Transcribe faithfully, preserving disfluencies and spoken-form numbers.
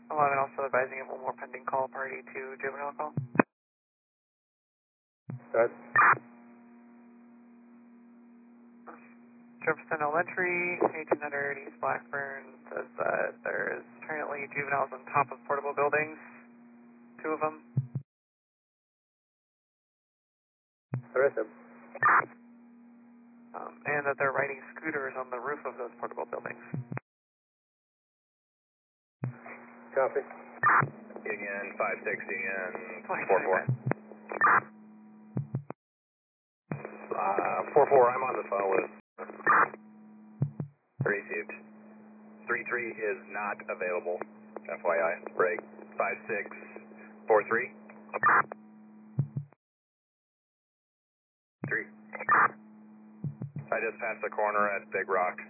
eleven also advising of one more pending call party to juvenile call. Good. Jefferson Elementary, eighteen hundred East Blackburn, says that there's apparently juveniles on top of portable buildings, two of them. There is a... Um, and that they're riding scooters on the roof of those portable buildings. Copy. Again, five sixty and twenty, four four. Uh, four four, I'm on the phone with... Received. three three is not available, F Y I. Break. five six four three. three. I just passed the corner at Big Rock.